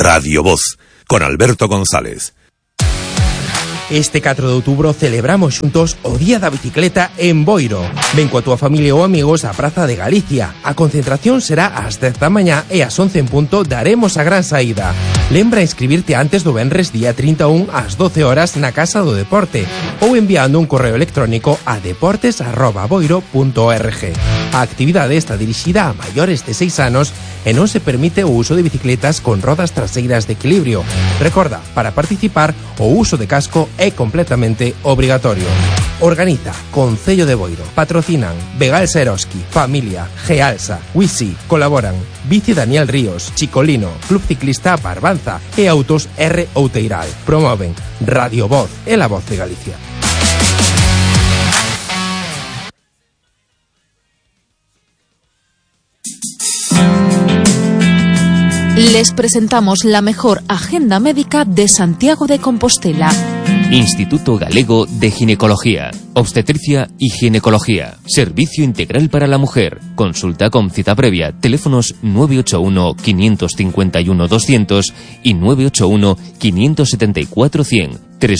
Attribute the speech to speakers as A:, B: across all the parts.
A: Radio Voz, con Alberto González.
B: Este 4 de outubro celebramos xuntos o Día da Bicicleta en Boiro. Ven coa túa familia ou amigos á Praza de Galicia. A concentración será ás 10 da mañá e ás 11 en punto daremos a gran saída. Lembra inscribirte antes do venres día 31 ás 12 horas na Casa do Deporte ou enviando un correo electrónico a deportes@boiro.org. A actividade está dirixida a maiores de 6 anos e non se permite o uso de bicicletas con rodas traseiras de equilibrio. Recorda, para participar, o uso de casco é completamente obrigatorio. Organiza Concello de Boiro. Patrocinan Begal Seroski, Familia, Gealsa, Wisi. Colaboran Bici Daniel Ríos, Chicolino, Club Ciclista Barbanza e Autos R. Outeiral. Promoven Radio Voz e la Voz de Galicia.
C: Les presentamos la mejor agenda médica de Santiago de Compostela.
D: Instituto Galego de Ginecología, Obstetricia y Ginecología. Servicio integral para la mujer. Consulta con cita previa. Teléfonos 981-551-200 y 981-574-100.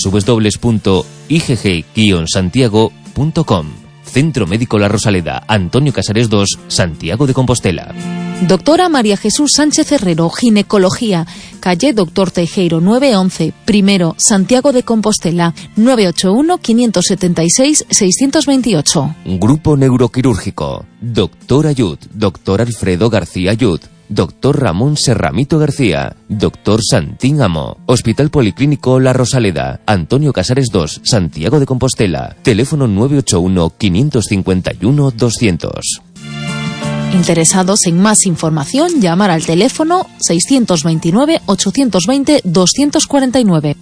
D: www.igg-santiago.com. Centro Médico La Rosaleda, Antonio Casares 2, Santiago de Compostela.
C: Doctora María Jesús Sánchez Herrero, Ginecología, calle Doctor Teijeiro 911, primero, Santiago de Compostela, 981-576-628.
D: Grupo Neuroquirúrgico, Doctor Ayud, Doctor Alfredo García Ayud, Doctor Ramón Serramito García, Doctor Santín Amo, Hospital Policlínico La Rosaleda, Antonio Casares 2, Santiago de Compostela, teléfono 981-551-200.
C: Interesados en más información, llamar al teléfono 629-820-249.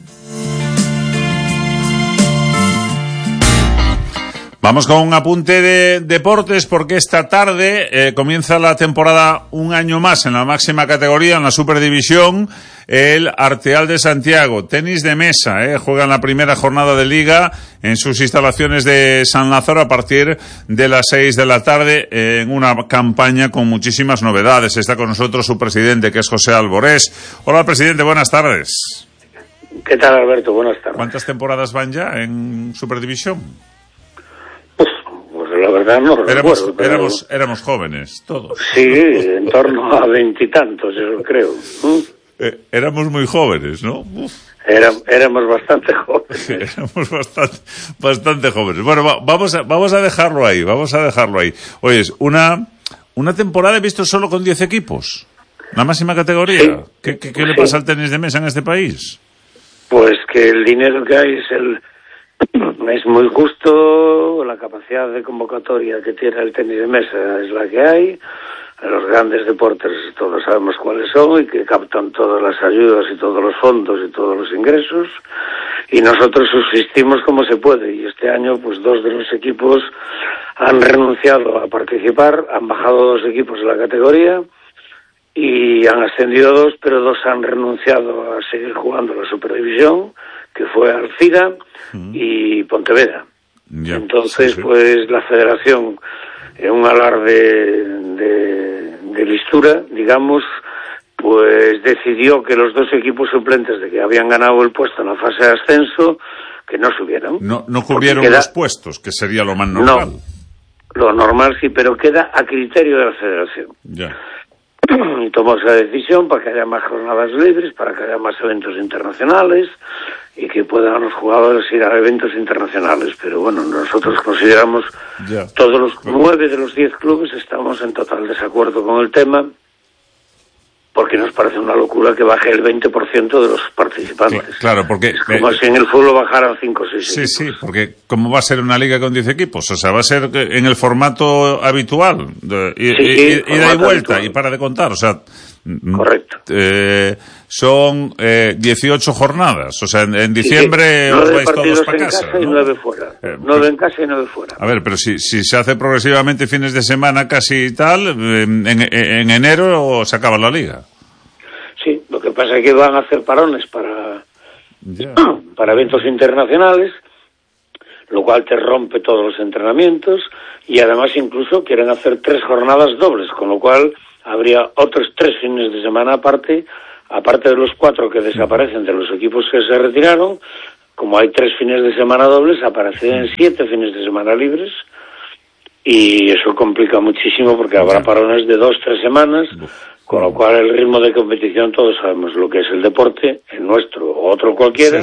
E: Vamos con un apunte de deportes porque esta tarde comienza la temporada un año más en la máxima categoría, en la Superdivisión, el Arteal de Santiago. Tenis de mesa, juegan la primera jornada de liga en sus instalaciones de San Lázaro a partir de las 6 de la tarde en una campaña con muchísimas novedades. Está con nosotros su presidente, que es José Alborés. Hola, presidente, buenas tardes.
F: ¿Qué tal, Alberto? Buenas tardes.
E: ¿Cuántas temporadas van ya en Superdivisión?
F: Pues la verdad no recuerdo.
E: Éramos jóvenes, todos.
F: Sí, en torno a 20 y tantos, yo creo.
E: Éramos muy jóvenes, ¿no?
F: Éramos bastante jóvenes.
E: Éramos bastante jóvenes. Bueno, vamos a dejarlo ahí, Oye, una temporada he visto solo con 10 equipos. La máxima categoría. Sí. ¿Qué le pasa al tenis de mesa en este país?
F: Pues que el dinero que hay es muy justo, la capacidad de convocatoria que tiene el tenis de mesa es la que hay, los grandes deportes todos sabemos cuáles son y que captan todas las ayudas y todos los fondos y todos los ingresos, y nosotros subsistimos como se puede, y este año pues 2 de los equipos han renunciado a participar, han bajado 2 equipos de la categoría y han ascendido 2, pero 2 han renunciado a seguir jugando la Superdivisión, que fue Alcira y Pontevedra. Ya, entonces, sí. Pues la federación, en un alarde de listura, digamos, pues decidió que los 2 equipos suplentes de que habían ganado el puesto en la fase de ascenso, que no subieran.
E: No cubrieron los puestos, que sería lo más normal.
F: No, lo normal sí, pero queda a criterio de la federación.
E: Ya.
F: Y tomó esa decisión para que haya más jornadas libres, para que haya más eventos internacionales y que puedan los jugadores ir a eventos internacionales. Pero bueno, nosotros consideramos, todos los 9 de los 10 clubes estamos en total desacuerdo con el tema, porque nos parece una locura que baje el 20% de los participantes.
E: Claro, porque...
F: Es como si en el fútbol bajaran 5 o 6 equipos.
E: Sí, porque ¿cómo va a ser una liga con 10 equipos? O sea, va a ser en el formato habitual, ida y vuelta, habitual. Y para de contar, o sea...
F: Correcto.
E: Son 18 jornadas, o sea, en diciembre os vais todos para casa,
F: ¿no? 9 fuera. 9 en casa y 9 fuera.
E: A ver, pero si se hace progresivamente fines de semana casi tal, en enero se acaba la liga.
F: Sí, lo que pasa es que van a hacer parones para eventos internacionales, lo cual te rompe todos los entrenamientos, y además incluso quieren hacer 3 jornadas dobles, con lo cual habría otros 3 fines de semana aparte aparte de los 4 que desaparecen de los equipos que se retiraron, como hay 3 fines de semana dobles, aparecen 7 fines de semana libres, y eso complica muchísimo porque habrá parones de 2-3 semanas, con lo cual el ritmo de competición, todos sabemos lo que es el deporte, el nuestro o otro cualquiera,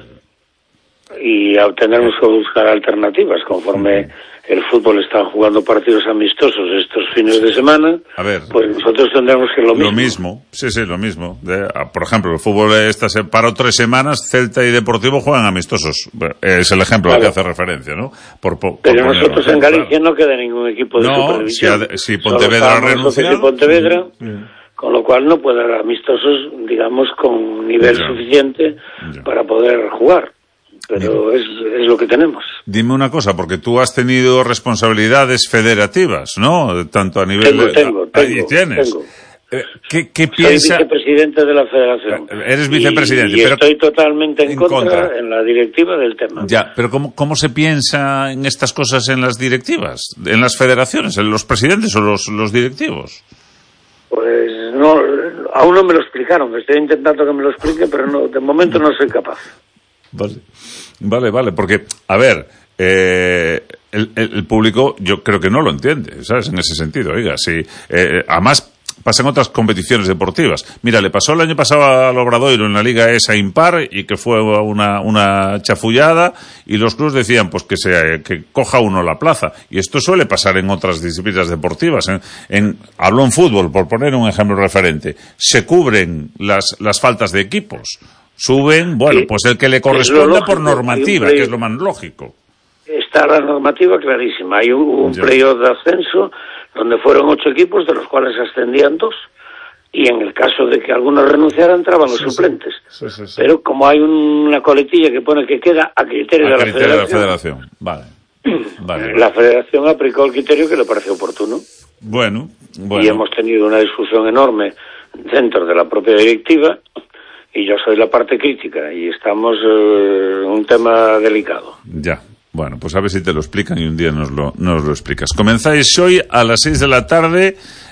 F: y tendremos que buscar alternativas conforme el fútbol está jugando partidos amistosos estos fines de semana. A ver, pues nosotros tendremos que lo mismo.
E: Lo mismo. Por ejemplo, el fútbol se paró 3 semanas, Celta y Deportivo juegan amistosos. Es el ejemplo al que hace referencia, ¿no?
F: Pero nosotros en Galicia no queda ningún equipo de supervisión.
E: Si Pontevedra ha renunciado.
F: Con lo cual no puede haber amistosos, digamos, con nivel suficiente para poder jugar. Pero es lo que tenemos.
E: Dime una cosa, porque tú has tenido responsabilidades federativas, ¿no? Tanto a nivel...
F: Tengo.
E: ¿Qué piensa?
F: Soy vicepresidente de la federación.
E: Eres vicepresidente.
F: Y estoy totalmente en contra en la directiva del tema.
E: Ya, pero ¿cómo se piensa en estas cosas en las directivas? ¿En las federaciones? ¿En los presidentes o los directivos?
F: Pues no, aún no me lo explicaron. Estoy intentando que me lo expliquen, pero no, de momento no soy capaz.
E: Vale, porque, a ver, el público yo creo que no lo entiende, ¿sabes? En ese sentido, oiga, sí. Además, pasa en otras competiciones deportivas. Mira, le pasó el año pasado al Obradoiro en la Liga esa impar, y que fue una chafullada, y los clubes decían, pues que coja uno la plaza. Y esto suele pasar en otras disciplinas deportivas. Hablo en fútbol, por poner un ejemplo referente. Se cubren las faltas de equipos. Suben, pues el que le corresponda por normativa, que es lo más lógico.
F: Está la normativa clarísima. Hay un playoff de ascenso donde fueron 8 equipos, de los cuales ascendían 2, y en el caso de que algunos renunciaran, entraban los suplentes. Sí. Pero como hay una coletilla que pone que queda a criterio de la federación.
E: Vale.
F: La federación aplicó el criterio que le pareció oportuno.
E: Bueno.
F: Y hemos tenido una discusión enorme dentro de la propia directiva, y yo soy la parte crítica, y estamos en un tema delicado.
E: Ya. Bueno, pues a ver si te lo explican y un día nos lo explicas. Comenzáis hoy a las 6 de la tarde.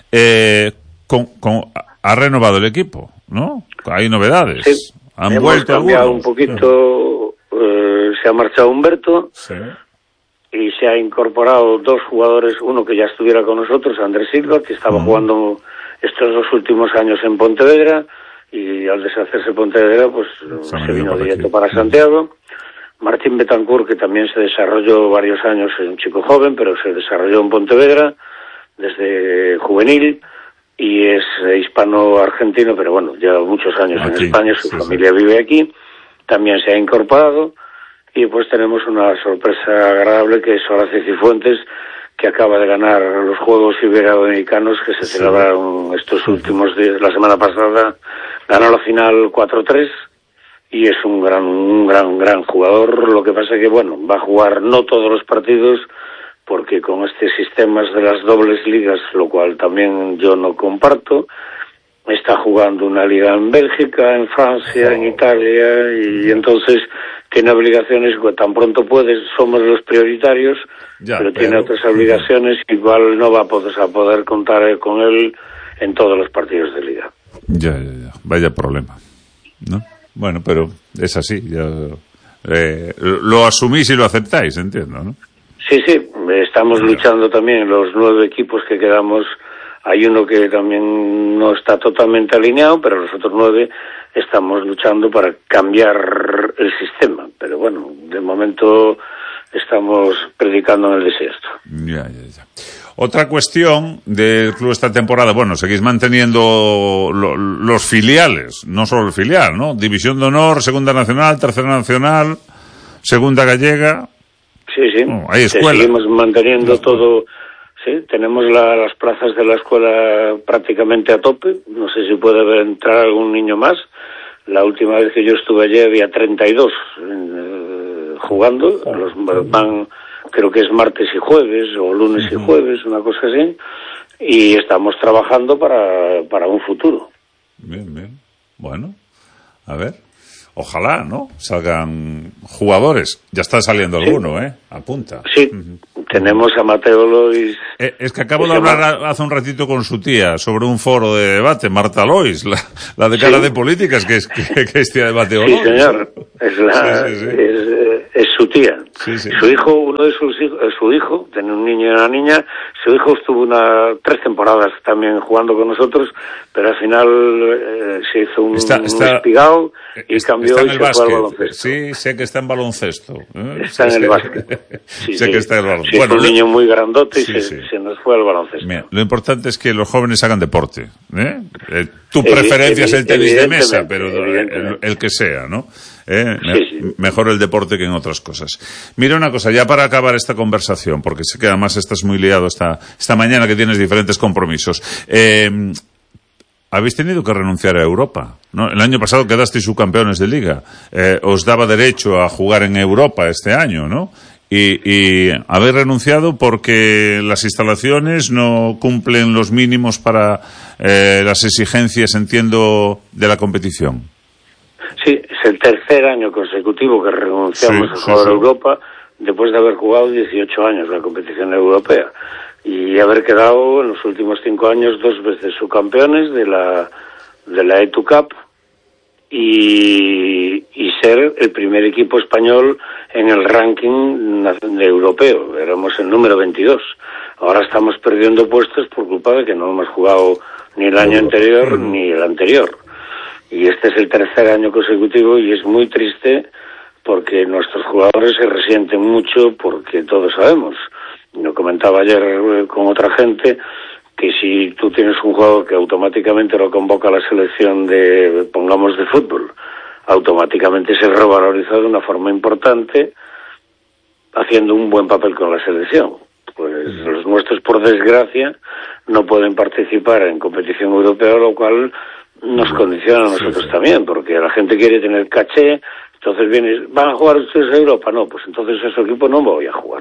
E: Ha renovado el equipo, ¿no? Hay novedades.
F: Sí.
E: Han vuelto
F: cambiado un poquito. Se ha marchado Humberto. Sí. Y se ha incorporado 2 jugadores. Uno que ya estuviera con nosotros, Andrés Silva, que estaba jugando estos 2 últimos años en Pontevedra. Y al deshacerse Pontevedra, pues se vino directo para Santiago. Martín Betancourt, que también se desarrolló varios años, es un chico joven, pero se desarrolló en Pontevedra desde juvenil, y es hispano-argentino, pero bueno, lleva muchos años en España, su familia vive aquí, también se ha incorporado, y pues tenemos una sorpresa agradable, que es Horacio Cifuentes, que acaba de ganar los Juegos Iberoamericanos que se celebraron estos últimos días. La semana pasada ganó la final 4-3, y es un gran jugador. Lo que pasa es que, bueno, va a jugar no todos los partidos, porque con este sistema de las dobles ligas, lo cual también yo no comparto, está jugando una liga en Bélgica, en Francia, en Italia, y entonces tiene obligaciones, tan pronto puede, somos los prioritarios, pero tiene otras obligaciones, igual no va a poder contar con él en todos los partidos de liga.
E: Ya. Vaya problema, ¿no? Bueno, pero es así. Lo asumís y lo aceptáis, entiendo, ¿no?
F: Sí, estamos luchando también. Los 9 equipos que quedamos, hay uno que también no está totalmente alineado, pero los otros 9 estamos luchando para cambiar el sistema. Pero bueno, de momento estamos predicando en el desierto.
E: Ya. Otra cuestión del club esta temporada, bueno, seguís manteniendo los filiales, no solo el filial, ¿no? División de Honor, Segunda Nacional, Tercera Nacional, Segunda Gallega.
F: Sí.
E: Hay escuela.
F: Seguimos manteniendo todo. Sí, tenemos las plazas de la escuela prácticamente a tope. No sé si puede entrar algún niño más. La última vez que yo estuve allí había 32 jugando. Van, creo que es martes y jueves, o lunes y jueves, una cosa así, y estamos trabajando para un futuro.
E: Bien. Bueno, a ver, ojalá, ¿no? Salgan jugadores. Ya está saliendo alguno, Apunta.
F: Sí, Tenemos a Mateo Lois.
E: Es que acabo de hablar hace un ratito con su tía sobre un foro de debate, Marta Lois, la de cara de políticas, que es tía de Mateo Lois.
F: Sí, señor. Es su tía.
E: Sí, sí.
F: Su hijo, uno de sus hijos, su hijo, tenía un niño y una niña, su hijo estuvo 3 temporadas también jugando con nosotros, pero al final se hizo un espigado y cambió y se fue al baloncesto.
E: Sí, sé que está en baloncesto.
F: Está en el básquet.
E: Sé que está en el baloncesto.
F: Sí, bueno, es un niño muy grandote y se nos fue al baloncesto.
E: Mira, lo importante es que los jóvenes hagan deporte. Tu preferencia es el tenis de mesa, pero el que sea, ¿no? Mejor el deporte que en otras cosas. Mira una cosa, ya para acabar esta conversación, porque sé que además estás muy liado esta mañana, que tienes diferentes compromisos. Habéis tenido que renunciar a Europa, ¿no? El año pasado quedasteis subcampeones de Liga. Os daba derecho a jugar en Europa este año, ¿no? Y habéis renunciado porque las instalaciones no cumplen los mínimos para las exigencias, entiendo, de la competición.
F: Sí, es el tercer año consecutivo que renunciamos a jugar a Europa, después de haber jugado 18 años la competición europea y haber quedado en los últimos 5 años 2 veces subcampeones de la E2 Cup y ser el primer equipo español en el ranking europeo. Éramos el número 22. Ahora estamos perdiendo puestos por culpa de que no hemos jugado ni el año anterior ni el anterior. Y este es el tercer año consecutivo y es muy triste porque nuestros jugadores se resienten mucho porque todos sabemos. Lo comentaba ayer con otra gente que si tú tienes un jugador que automáticamente lo convoca a la selección de fútbol, automáticamente se revaloriza de una forma importante haciendo un buen papel con la selección. Pues los nuestros, por desgracia, no pueden participar en competición europea, lo cual nos condiciona a nosotros también, porque la gente quiere tener caché, entonces ¿van a jugar ustedes a Europa? No, pues entonces ese equipo no voy a jugar.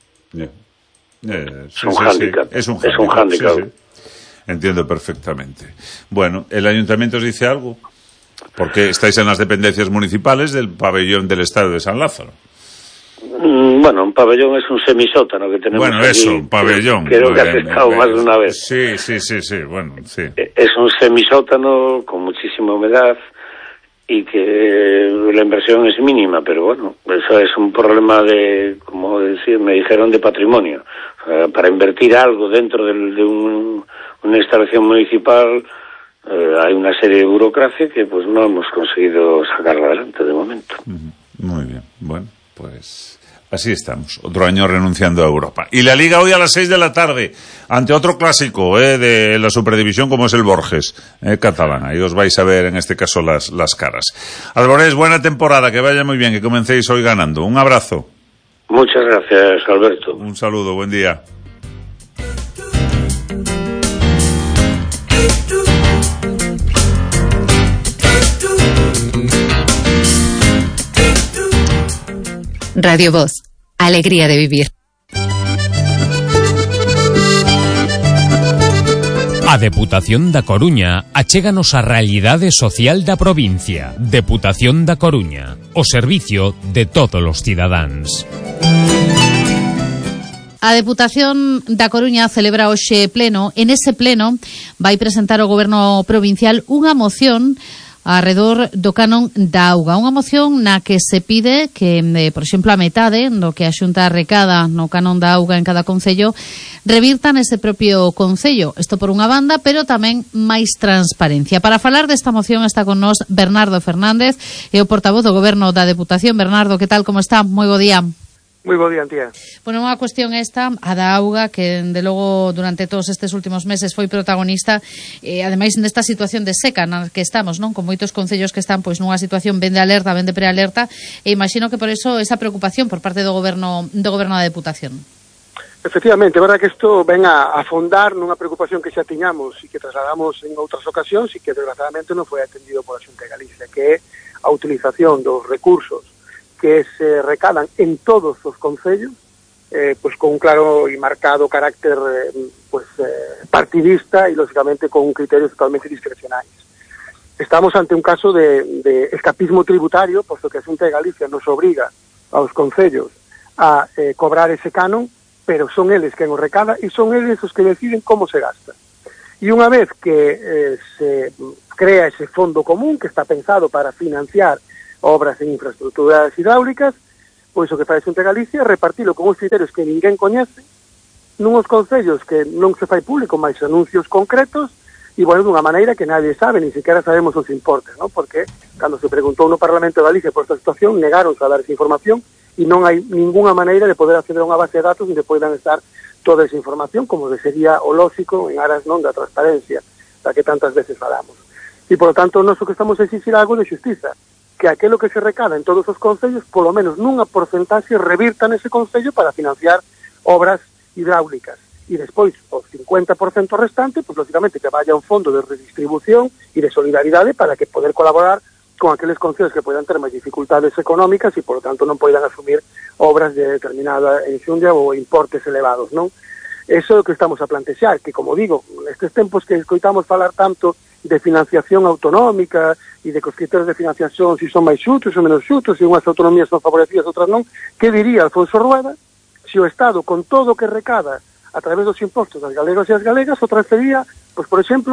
F: Es un hándicap. Es un hándicap.
E: Entiendo perfectamente. Bueno, ¿el ayuntamiento os dice algo? Porque estáis en las dependencias municipales del pabellón del Estadio de San Lázaro.
F: Bueno, un pabellón es un semisótano que tenemos.
E: Bueno, eso, un pabellón.
F: Creo que has estado más de una vez.
E: Sí, bueno, sí.
F: Es un semisótano con muchísima humedad y que la inversión es mínima, pero bueno, eso es un problema como decir, me dijeron, de patrimonio. Para invertir algo dentro de una instalación municipal hay una serie de burocracia que pues no hemos conseguido sacarla adelante de momento.
E: Muy bien, bueno, pues así estamos, otro año renunciando a Europa. Y la Liga hoy a las 6 de la tarde, ante otro clásico de la Superdivisión como es el Borges, catalán. Ahí os vais a ver en este caso las caras. Alvarez, buena temporada, que vaya muy bien, que comencéis hoy ganando. Un abrazo.
F: Muchas gracias, Alberto.
E: Un saludo, buen día.
G: Radio Voz, alegría de vivir.
H: A Deputación da Coruña achéganos a realidade social da provincia. Deputación da Coruña, o servicio de todos os cidadáns.
C: A Deputación da Coruña celebra hoxe pleno. En ese pleno vai presentar o Goberno provincial unha moción arredor do canon da auga. Unha moción na que se pide que, por exemplo, a metade do que a Xunta recada no canon da auga en cada concello revirta nese propio concello. Isto por unha banda, pero tamén máis transparencia. Para falar desta moción está con nós Bernardo Fernández, e o portavoz do Goberno da Deputación. Bernardo, que tal, como está? Moi bo día.
I: Moi bo día, tía.
C: Bueno, unha cuestión esta, a da auga, que de logo durante todos estes últimos meses foi protagonista, ademais nesta situación de seca na que estamos, non? Con moitos concellos que están pois nunha situación ben de alerta, ben de prealerta, e imagino que por eso esa preocupación por parte do Goberno da Deputación.
I: Efectivamente, é verdad que isto ven a afondar nunha preocupación que xa tiñamos e que trasladamos en outras ocasións e que desgraciadamente non foi atendido pola Xunta de Galicia, que é a utilización dos recursos que se recadan en todos os concellos, pues con un claro y marcado carácter partidista y lógicamente con criterios totalmente discrecionales. Estamos ante un caso de escapismo tributario, puesto que a Xunta de Galicia nos obliga aos concellos a cobrar ese canon pero son eles quen o recada e son eles os que deciden como se gasta. E unha vez que se crea ese fondo común que está pensado para financiar obras en infraestructuras hidráulicas, pois o que fai a Xunta de Galicia é repartilo con uns criterios que ninguén coñece, nuns concellos que non se fai público máis anuncios concretos, e, bueno, dunha maneira que nadie sabe, ni siquiera sabemos os importes, ¿no? Porque cando se preguntou no Parlamento de Galicia por esta situación, negaronse a dar esa información e non hai ninguna maneira de poder acceder a unha base de datos onde poidan estar toda esa información, como sería o lógico en aras non da transparencia, da que tantas veces falamos. E, por lo tanto, nós o que estamos a exigir algo de xustiza, que aquilo que se recada en todos os concellos, polo menos nunha porcentaxe, revirta nese concello para financiar obras hidráulicas. E despois, o 50% restante, pues, lógicamente, que vaya a un fondo de redistribución e de solidaridade para que poder colaborar con aqueles concellos que poidan ter máis dificultades económicas e, por lo tanto, non poidan asumir obras de determinada enxundia ou importes elevados, non? Eso é o que estamos a plantexar, que, como digo, nestes tempos que escoitamos falar tanto de financiación autonómica e de que os criterios de financiación si son máis xutos ou menos xutos, se unhas autonomías son favorecidas, outras non, que diría Alfonso Rueda se o Estado, con todo o que recada a través dos impostos das galegas e as galegas, o transfería, pois, por exemplo,